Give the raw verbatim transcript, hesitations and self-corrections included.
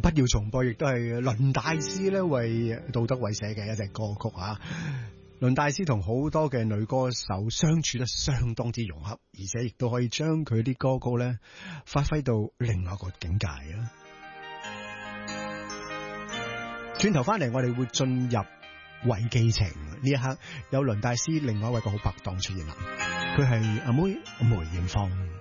不要重播，亦都係倫大師咧為杜德偉寫嘅一隻歌曲啊。倫大師同好多嘅女歌手相處得相當之融洽，而且亦都可以將佢啲歌曲咧發揮到另外一個境界啊。轉頭翻嚟，我哋會進入偽寄情呢一刻，有倫大師另外一位個好拍檔出現啦，佢係阿妹梅艷芳。